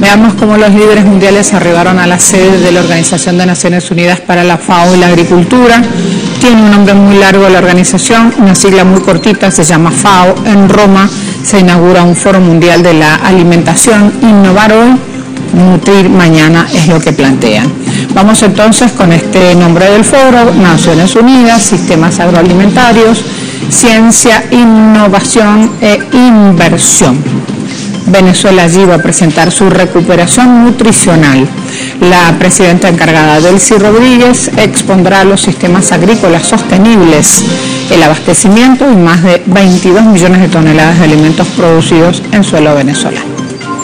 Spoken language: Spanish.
Veamos cómo los líderes mundiales arribaron a la sede de la Organización de Naciones Unidas para la FAO y la Agricultura. Tiene un nombre muy largo la organización, una sigla muy cortita, se llama FAO. En Roma se inaugura un foro mundial de la alimentación. Innovar hoy, nutrir mañana es lo que plantean. Vamos entonces con este nombre del foro: Naciones Unidas, Sistemas Agroalimentarios, Ciencia, Innovación e Inversión. Venezuela allí va a presentar su recuperación nutricional. La presidenta encargada, Delcy Rodríguez, expondrá los sistemas agrícolas sostenibles, el abastecimiento y más de 22 millones de toneladas de alimentos producidos en suelo venezolano.